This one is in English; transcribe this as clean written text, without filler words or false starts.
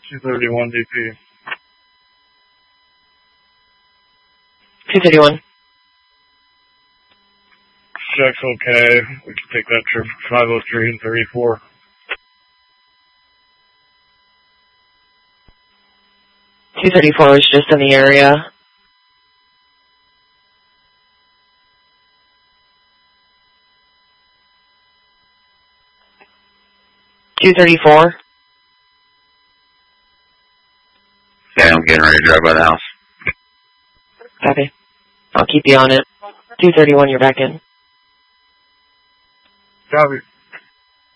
231 DP. 231. Check's okay. We can take that trip for 503 and 34. $234 is just in the area. $234. Okay, I'm getting ready to drive by the house. Copy. I'll keep you on it. 231, you're back in. Copy.